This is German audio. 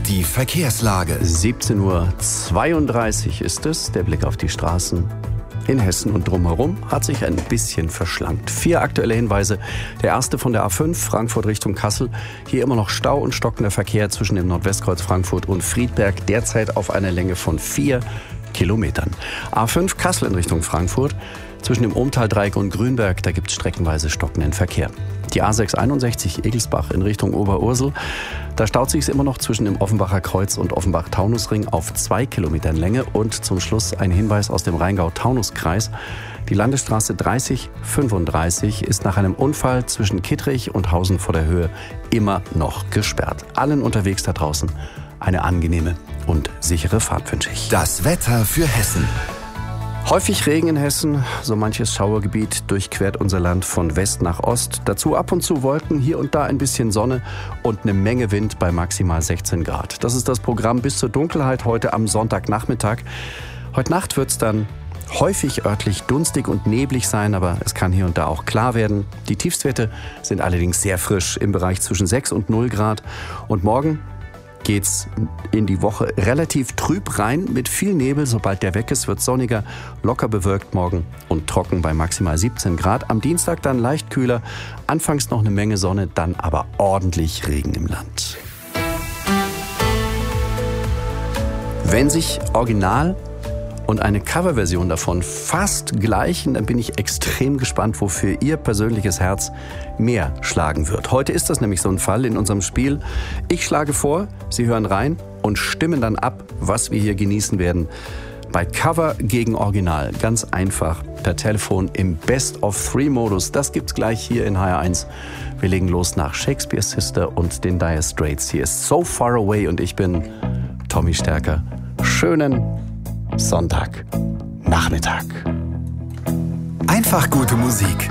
Die Verkehrslage. 17:32 Uhr ist es. Der Blick auf die Straßen in Hessen und drumherum hat sich ein bisschen verschlankt. 4 aktuelle Hinweise. Der erste von der A5, Frankfurt Richtung Kassel. Hier immer noch Stau und stockender Verkehr zwischen dem Nordwestkreuz Frankfurt und Friedberg. Derzeit auf einer Länge von 4 Kilometern. A5 Kassel in Richtung Frankfurt. Zwischen dem Ohmtal-Dreieck und Grünberg, da gibt es streckenweise stockenden Verkehr. Die A661 Egelsbach in Richtung Oberursel. Da staut sich es immer noch zwischen dem Offenbacher Kreuz und Offenbach-Taunusring auf 2 Kilometern Länge. Und zum Schluss ein Hinweis aus dem Rheingau-Taunus-Kreis. Die Landesstraße 3035 ist nach einem Unfall zwischen Kittrich und Hausen vor der Höhe immer noch gesperrt. Allen unterwegs da draußen eine angenehme und sichere Fahrt wünsche ich. Das Wetter für Hessen. Häufig Regen in Hessen, so manches Schauergebiet durchquert unser Land von West nach Ost. Dazu ab und zu Wolken, hier und da ein bisschen Sonne und eine Menge Wind bei maximal 16 Grad. Das ist das Programm bis zur Dunkelheit heute am Sonntagnachmittag. Heute Nacht wird es dann häufig örtlich dunstig und neblig sein, aber es kann hier und da auch klar werden. Die Tiefstwerte sind allerdings sehr frisch im Bereich zwischen 6 und 0 Grad. Und morgen geht's in die Woche relativ trüb rein mit viel Nebel. Sobald der weg ist, wird sonniger, locker bewölkt morgen und trocken bei maximal 17 Grad. Am Dienstag dann leicht kühler, anfangs noch eine Menge Sonne, dann aber ordentlich Regen im Land. Wenn sich Original und eine Coverversion davon fast gleichen, dann bin ich extrem gespannt, wofür Ihr persönliches Herz mehr schlagen wird. Heute ist das nämlich so ein Fall in unserem Spiel. Ich schlage vor, Sie hören rein und stimmen dann ab, was wir hier genießen werden. Bei Cover gegen Original, ganz einfach, per Telefon im Best-of-3-Modus. Das gibt's gleich hier in HR1. Wir legen los nach Shakespeare's Sister und den Dire Straits. Hier ist So Far Away und ich bin Tommy Stärker. Schönen Sonntagnachmittag. Einfach gute Musik.